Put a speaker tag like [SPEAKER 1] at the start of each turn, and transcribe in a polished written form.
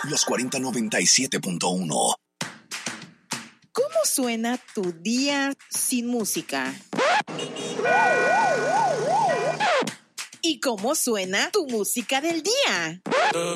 [SPEAKER 1] Los 4097.1.
[SPEAKER 2] ¿Cómo suena tu día sin música? ¿Y cómo suena tu música del día?